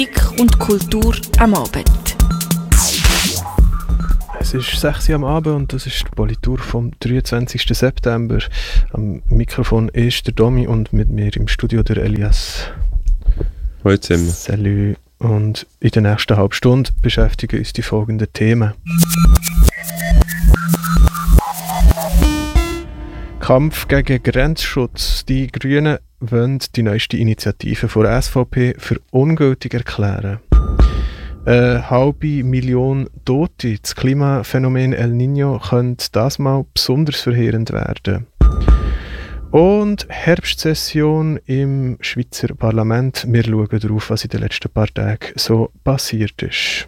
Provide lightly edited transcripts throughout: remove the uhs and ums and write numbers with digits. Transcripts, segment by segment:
Und Kultur am Abend. Es ist 6 Uhr am Abend und das ist die Politur vom 23. September. Am Mikrofon ist der Domi und mit mir im Studio der Elias. Hallo zusammen. Salut. Und in der nächsten halben Stunde beschäftigen uns die folgenden Themen. Kampf gegen Grenzschutz. Die Grünen wollen die neueste Initiative von der SVP für ungültig erklären. Eine halbe Million Tote. Das Klimaphänomen El Niño könnte das mal besonders verheerend werden. Und Herbstsession im Schweizer Parlament. Wir schauen darauf, was in den letzten paar Tagen so passiert ist.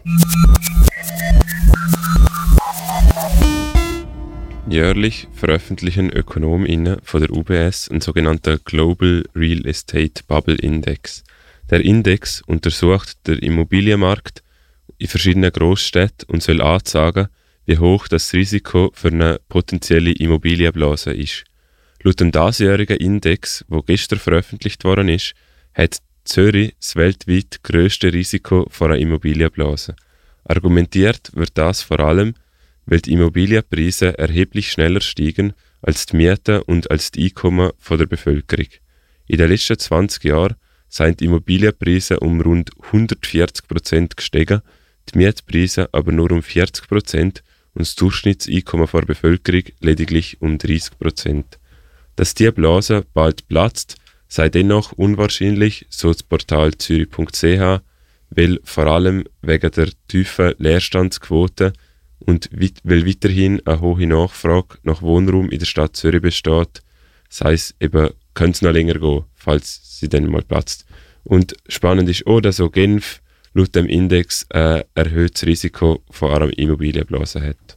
Jährlich veröffentlichen ÖkonomInnen von der UBS einen sogenannten Global Real Estate Bubble Index. Der Index untersucht den Immobilienmarkt in verschiedenen Großstädten und soll anzeigen, wie hoch das Risiko für eine potenzielle Immobilienblase ist. Laut dem diesjährigen Index, der gestern veröffentlicht worden ist, hat Zürich das weltweit grösste Risiko vor einer Immobilienblase. Argumentiert wird das vor allem, weil die Immobilienpreise erheblich schneller steigen als die Mieten und als die Einkommen der Bevölkerung. In den letzten 20 Jahren sind die Immobilienpreise um rund 140% gestiegen, die Mietpreise aber nur um 40% und das Durchschnittseinkommen der Bevölkerung lediglich um 30%. Dass diese Blase bald platzt, sei dennoch unwahrscheinlich, so das Portal zürich.ch, weil vor allem wegen der tiefen Leerstandsquote und weil weiterhin eine hohe Nachfrage nach Wohnraum in der Stadt Zürich besteht, sei es eben, könnte es noch länger gehen, falls sie dann mal platzt. Und spannend ist auch, dass auch Genf laut dem Index ein erhöhtes Risiko von einer Immobilienblase hat.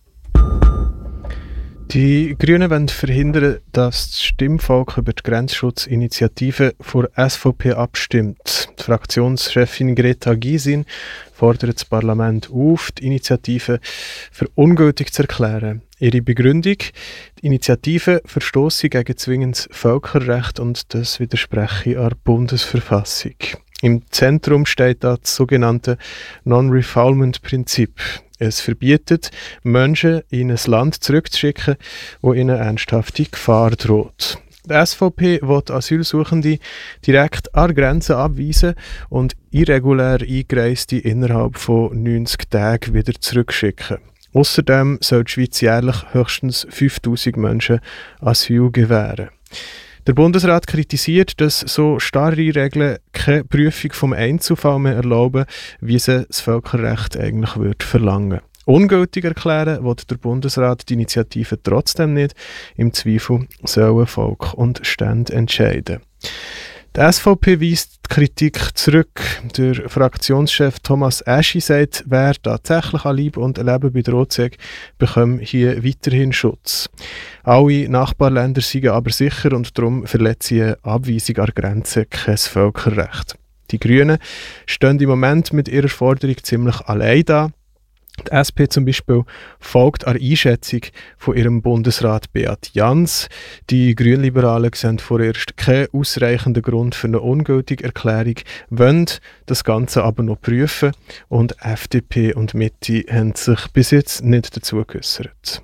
Die Grünen wollen verhindern, dass das Stimmvolk über die Grenzschutzinitiative vor SVP abstimmt. Die Fraktionschefin Greta Gysin fordert das Parlament auf, die Initiative für ungültig zu erklären. Ihre Begründung: die Initiative verstosse gegen zwingendes Völkerrecht und das widerspreche der Bundesverfassung. Im Zentrum steht das sogenannte Non-Refoulement-Prinzip. Es verbietet, Menschen in ein Land zurückzuschicken, wo ihnen ernsthafte Gefahr droht. Die SVP will Asylsuchende direkt an Grenzen abweisen und irregulär Eingereiste innerhalb von 90 Tagen wieder zurückschicken. Außerdem soll die Schweiz jährlich höchstens 5000 Menschen Asyl gewähren. Der Bundesrat kritisiert, dass so starre Regeln keine Prüfung vom Einzelfall mehr erlauben, wie sie das Völkerrecht eigentlich verlangen würde. Ungültig erklären will der Bundesrat die Initiative trotzdem nicht. Im Zweifel sollen Volk und Stände entscheiden. Die SVP weist die Kritik zurück. Der Fraktionschef Thomas Eschi sagt, wer tatsächlich an Leib und Leben bedroht sei, bekomme hier weiterhin Schutz. Alle Nachbarländer seien aber sicher und darum verletze eine Abweisung an Grenzen kein Völkerrecht. Die Grünen stehen im Moment mit ihrer Forderung ziemlich allein da. Die SP zum Beispiel folgt der Einschätzung von ihrem Bundesrat Beat Jans. Die Grünliberalen sehen vorerst keinen ausreichenden Grund für eine ungültige Erklärung, wollen das Ganze aber noch prüfen und FDP und Mitte haben sich bis jetzt nicht dazu geäussert.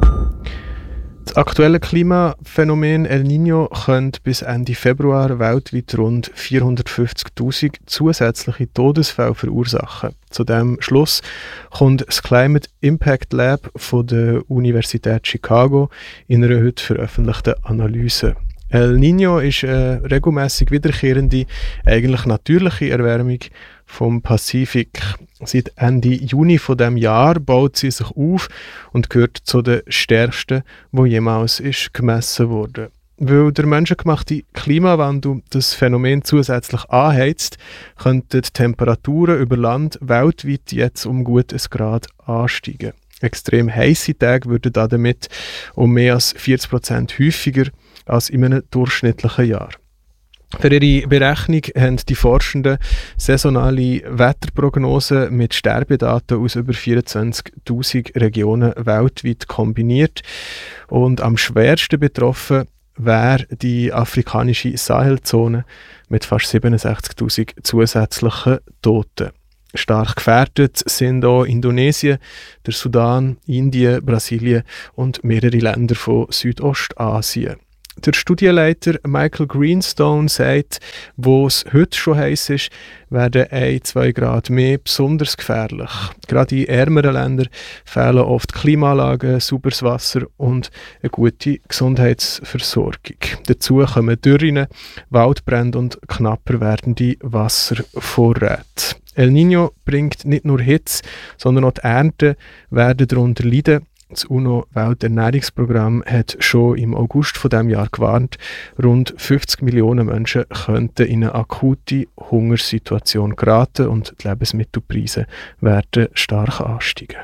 Das aktuelle Klimaphänomen El Niño könnte bis Ende Februar weltweit rund 450'000 zusätzliche Todesfälle verursachen. Zu diesem Schluss kommt das Climate Impact Lab von der Universität Chicago in einer heute veröffentlichten Analyse. El Niño ist eine regelmässig wiederkehrende, eigentlich natürliche Erwärmung vom Pazifik. Seit Ende Juni von dem Jahr baut sie sich auf und gehört zu den stärksten, die jemals ist gemessen wurde. Weil der menschengemachte Klimawandel das Phänomen zusätzlich anheizt, könnten die Temperaturen über Land weltweit jetzt um gut 1 Grad ansteigen. Extrem heisse Tage würden damit um mehr als 40% häufiger als in einem durchschnittlichen Jahr. Für ihre Berechnung haben die Forschenden saisonale Wetterprognosen mit Sterbedaten aus über 24'000 Regionen weltweit kombiniert. Und am schwersten betroffen wäre die afrikanische Sahelzone mit fast 67'000 zusätzlichen Toten. Stark gefährdet sind auch Indonesien, der Sudan, Indien, Brasilien und mehrere Länder von Südostasien. Der Studienleiter Michael Greenstone sagt, wo es heute schon heiß ist, werden 1-2 Grad mehr besonders gefährlich. Gerade in ärmeren Ländern fehlen oft Klimaanlagen, sauberes Wasser und eine gute Gesundheitsversorgung. Dazu kommen Dürren, Waldbrände und knapper werdende Wasservorräte. El Niño bringt nicht nur Hitze, sondern auch die Ernten werden darunter leiden. Das UNO-Welternährungsprogramm hat schon im August von diesem Jahr gewarnt, rund 50 Millionen Menschen könnten in eine akute Hungersituation geraten und die Lebensmittelpreise werden stark ansteigen.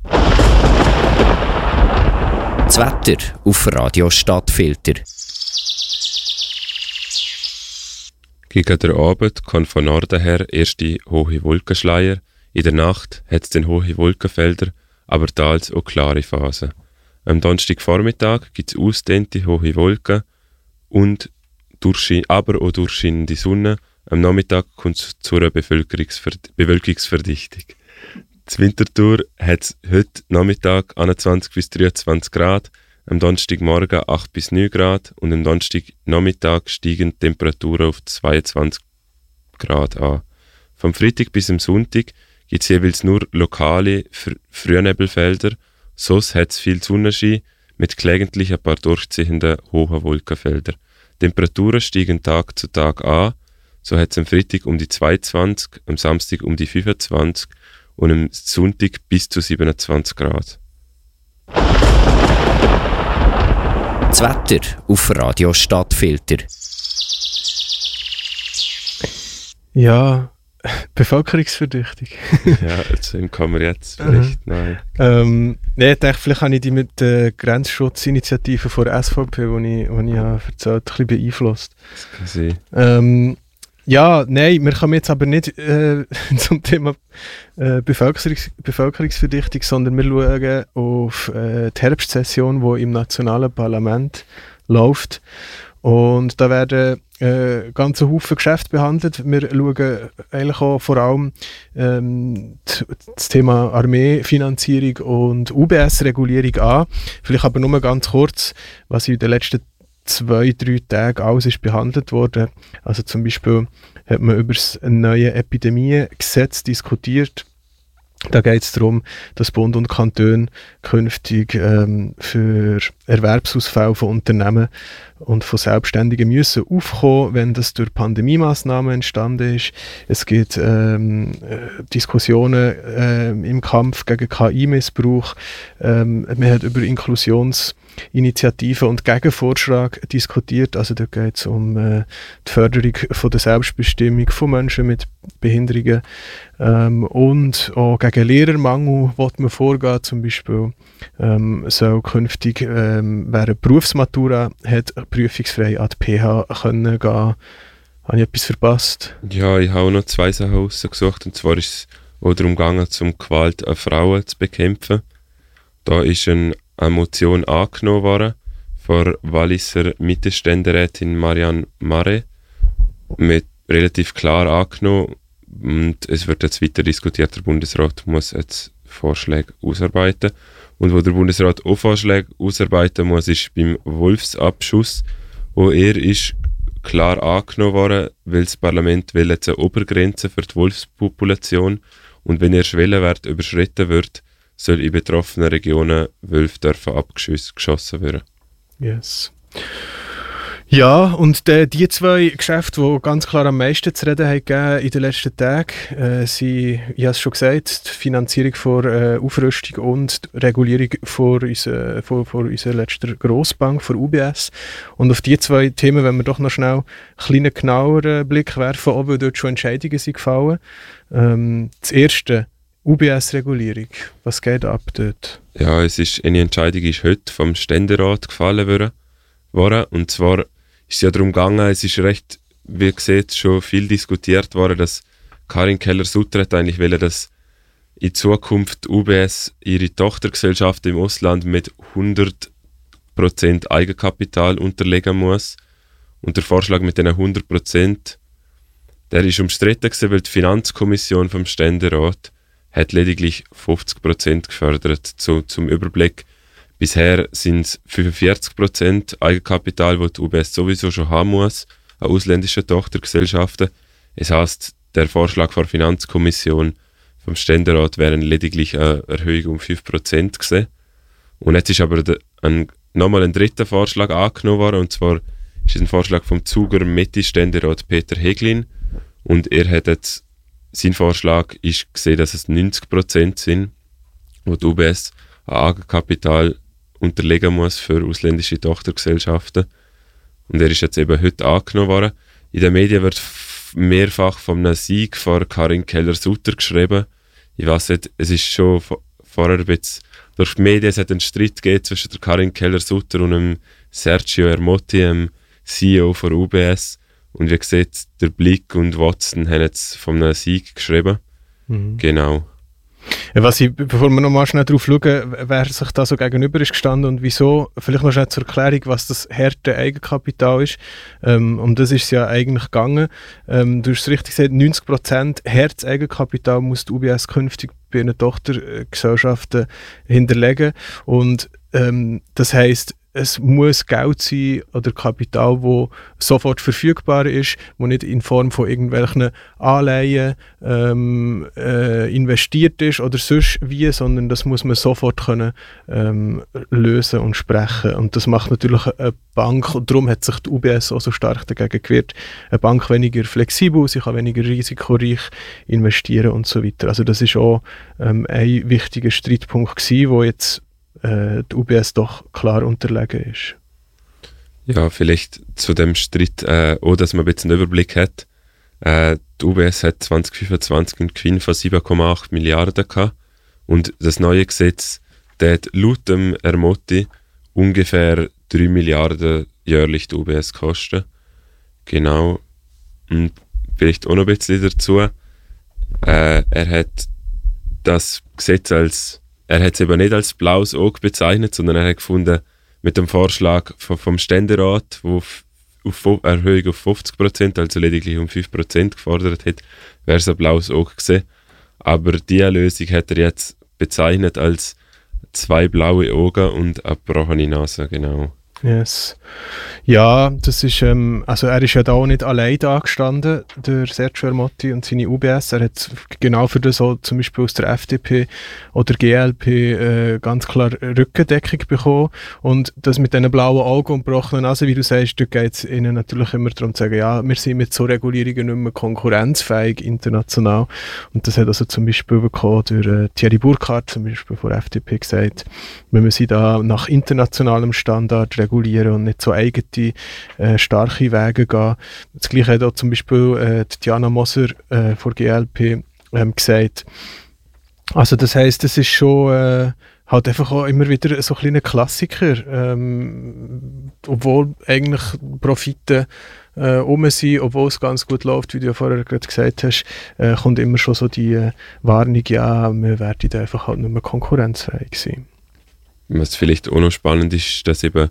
Das Wetter auf Radio Stadtfilter. Gegen den Abend kann von Norden her erste hohe Wolkenschleier. In der Nacht hat es dann hohe Wolkenfelder, aber teils auch klare Phasen. Am Donnerstagvormittag gibt es ausgedehnte hohe Wolken und aber auch durchscheinende Sonne. Am Nachmittag kommt es zu einer Bewölkungsverdichtung. Das Winterthur hat es heute Nachmittag 21 bis 23 Grad, am Donnerstagmorgen 8 bis 9 Grad und am Donnerstagnachmittag steigen die Temperaturen auf 22 Grad an. Vom Freitag bis am Sonntag gibt es jeweils nur lokale Frühnebelfelder, sonst hat es viel Sonnenschein mit gelegentlich ein paar durchziehenden hohen Wolkenfeldern. Die Temperaturen steigen Tag zu Tag an, so hat es am Freitag um die 22, am Samstag um die 25 und am Sonntag bis zu 27 Grad. Das Wetter auf Radio Stadtfilter. Ja, Bevölkerungsverdichtung. Ja, zu dem kommen wir jetzt vielleicht. Nein. Ich dachte, vielleicht habe ich die mit der Grenzschutzinitiative von der SVP, die ich erzählt habe, ein bisschen beeinflusst. Das kann sein. Ja, nein, wir kommen jetzt aber nicht zum Thema Bevölkerungsverdichtung, sondern wir schauen auf die Herbstsession, die im nationalen Parlament läuft. Und da werden ganze Haufen Geschäfte behandelt. Wir schauen eigentlich auch vor allem das Thema Armeefinanzierung und UBS-Regulierung an. Vielleicht aber nur ganz kurz, was in den letzten 2-3 Tagen alles ist behandelt worden. Also zum Beispiel hat man über das neue Epidemiegesetz diskutiert. Da geht es darum, dass Bund und Kantone künftig für Erwerbsausfälle von Unternehmen und von Selbstständigen müssen aufkommen, wenn das durch Pandemiemaßnahmen entstanden ist. Es gibt Diskussionen im Kampf gegen KI-Missbrauch. Man hat über Inklusionsinitiativen und Gegenvorschläge diskutiert. Also da geht es um die Förderung von der Selbstbestimmung von Menschen mit Behinderungen und auch gegen Lehrermangel will man vorgehen. Zum Beispiel soll künftig, wer eine Berufsmatura hat, prüfungsfrei an die PH können gehen. Habe ich etwas verpasst? Ja, ich habe auch noch 2 Sachen rausgesucht. Und zwar ist es auch darum gegangen, um Gewalt an Frauen zu bekämpfen. Da ist eine Motion angenommen worden von Walliser Mittelständerätin Marianne Maré. Mit relativ klar angenommen. Und es wird jetzt weiter diskutiert. Der Bundesrat muss jetzt Vorschläge ausarbeiten. Und wo der Bundesrat auch Vorschläge ausarbeiten muss, ist beim Wolfsabschuss, wo ist klar angenommen worden, weil das Parlament will jetzt eine Obergrenze für die Wolfspopulation und wenn ihr Schwellenwert überschritten wird, soll in betroffenen Regionen Wölfe dürfen abgeschossen werden. Yes. Ja, und die 2 Geschäfte, die ganz klar am meisten zu reden haben in den letzten Tagen, sind, ich habe es schon gesagt, die Finanzierung von Aufrüstung und die Regulierung von unserer letzten Grossbank, von UBS. Und auf die 2 Themen wollen wir doch noch schnell einen kleinen genaueren Blick werfen, auch weil dort schon Entscheidungen sind gefallen. Das erste, UBS-Regulierung. Was geht ab dort? Ja, eine Entscheidung ist heute vom Ständerat gefallen worden. Und zwar ist es ja darum gegangen, es ist recht, wie gesagt, schon viel diskutiert worden, dass Karin Keller-Sutter hat eigentlich wollen, dass in Zukunft UBS ihre Tochtergesellschaften im Ausland mit 100 100% Eigenkapital unterlegen muss. Und der Vorschlag mit den 100%, der ist umstritten gewesen, weil die Finanzkommission vom Ständerat hat lediglich 50% gefördert. So, zum Überblick, bisher sind es 45% Eigenkapital, das die UBS sowieso schon haben muss, an ausländischen Tochtergesellschaften. Es heisst, der Vorschlag der Finanzkommission vom Ständerat wäre lediglich eine Erhöhung um 5% gewesen. Und jetzt ist aber nochmal ein dritter Vorschlag angenommen worden, und zwar ist es ein Vorschlag vom Zuger Mitte-Ständerat Peter Heglin, und er hat jetzt, sein Vorschlag ist gesehen, dass es 90% sind, wo die UBS an Eigenkapital unterlegen muss für ausländische Tochtergesellschaften. Und er ist jetzt eben heute angenommen worden. In den Medien wird mehrfach von einem Sieg von Karin Keller-Sutter geschrieben. Ich weiß nicht, es ist schon vorher ein bisschen durch die Medien, es hat einen Streit gegeben zwischen der Karin Keller-Sutter und dem Sergio Ermotti, dem CEO von UBS. Und wie gesagt, der Blick und Watson haben jetzt von einem Sieg geschrieben. Mhm. Genau. Bevor wir noch mal schnell drauf schauen, wer sich da so gegenüber ist gestanden und wieso, vielleicht noch schnell zur Erklärung, was das harte Eigenkapital ist. Um das ist es ja eigentlich gegangen. Du hast es richtig gesagt, 90% hartes Eigenkapital muss die UBS künftig bei ihren Tochtergesellschaften hinterlegen. Und das heisst, es muss Geld sein oder Kapital, das sofort verfügbar ist, das nicht in Form von irgendwelchen Anleihen investiert ist oder sonst wie, sondern das muss man sofort können, lösen und sprechen. Und das macht natürlich eine Bank, und darum hat sich die UBS auch so stark dagegen gewehrt, eine Bank weniger flexibel, sie kann weniger risikoreich investieren und so weiter. Also das ist auch ein wichtiger Streitpunkt gewesen, wo jetzt die UBS doch klar unterlegen ist. Ja, vielleicht zu dem Streit, auch, dass man ein bisschen einen Überblick hat. Die UBS hat 2025 einen Gewinn von 7,8 Milliarden gehabt, und das neue Gesetz, der hat laut dem Ermotti ungefähr 3 Milliarden jährlich die UBS kosten. Genau. Und vielleicht auch noch ein bisschen dazu. Er hat das Gesetz er hat es eben nicht als blaues Auge bezeichnet, sondern er hat gefunden, mit dem Vorschlag vom Ständerat, der auf Erhöhung auf 50%, also lediglich um 5% gefordert hat, wäre es ein blaues Auge gewesen. Aber diese Lösung hat er jetzt bezeichnet als 2 blaue Augen und eine gebrochene Nase, genau. Yes. Ja, das ist, also er ist ja da auch nicht allein da gestanden, der Sergio Ermotti und seine UBS. Er hat genau für das auch zum Beispiel aus der FDP oder GLP ganz klar Rückendeckung bekommen. Und das mit diesen blauen Augen und gebrochenen Nase, wie du sagst, da geht es ihnen natürlich immer darum zu sagen, ja, wir sind mit so Regulierungen nicht mehr konkurrenzfähig international. Und das hat also zum Beispiel bekommen durch Thierry Burkhardt, zum Beispiel von der FDP, gesagt, wir müssen da nach internationalem Standard regulieren und nicht so eigene, starke Wege gehen. Das Gleiche hat auch zum Beispiel Diana Moser von GLP gesagt. Also das heisst, das ist schon halt einfach auch immer wieder so ein kleiner Klassiker. Obwohl eigentlich Profite sind, obwohl es ganz gut läuft, wie du ja vorher gerade gesagt hast, kommt immer schon so die Warnung, ja, wir werden da einfach halt nicht mehr konkurrenzfähig sein. Was vielleicht auch noch spannend ist, dass eben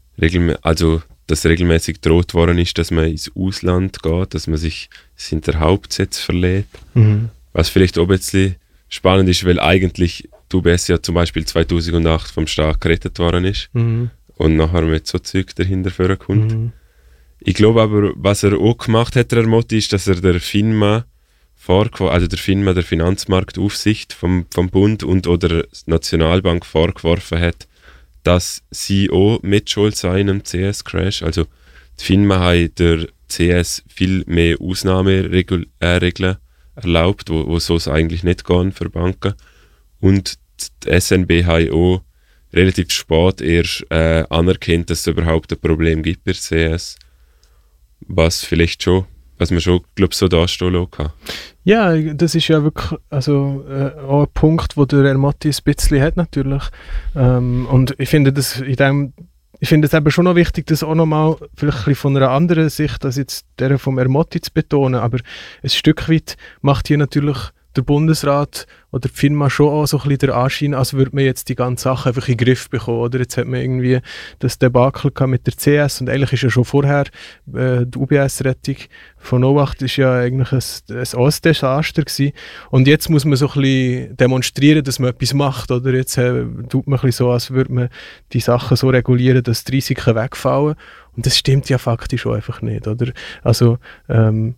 regelmäßig gedroht worden ist, dass man ins Ausland geht, dass man sich in der Hauptsitz verlädt. Mhm. Was vielleicht auch ein bisschen spannend ist, weil eigentlich die UBS ja zum Beispiel 2008 vom Staat gerettet worden ist und nachher mit so Zeug dahinter vorkommt. Mhm. Ich glaube aber, was er auch gemacht hat, der Ermotti, ist, dass er der FINMA, der Finanzmarktaufsicht vom Bund und oder der Nationalbank vorgeworfen hat, dass sie auch mitschuld seien am CS-Crash. Also die FINMA hat der CS viel mehr Ausnahmeregeln erlaubt, wo so es eigentlich nicht gehen für Banken. Und die SNB hat auch relativ spät erst anerkannt, dass es überhaupt ein Problem gibt bei CS. Was man schon, glaube ich, so darstellen kann. Ja, das ist ja wirklich auch ein Punkt, wo der Ermotti ein bisschen hat natürlich. Und ich finde es eben schon noch wichtig, das auch nochmal vielleicht ein bisschen von einer anderen Sicht als jetzt der vom Ermotti zu betonen. Aber ein Stück weit macht hier natürlich der Bundesrat oder die FINMA schon auch so ein bisschen den Anschein, als würde man jetzt die ganze Sache einfach in den Griff bekommen. Oder? Jetzt hat man irgendwie das Debakel mit der CS und eigentlich ist ja schon vorher die UBS-Rettung von Nowacht ist ja eigentlich ein Desaster gewesen. Und jetzt muss man so ein bisschen demonstrieren, dass man etwas macht. Oder? Jetzt tut man ein bisschen so, als würde man die Sachen so regulieren, dass die Risiken wegfallen. Und das stimmt ja faktisch auch einfach nicht. Oder? Also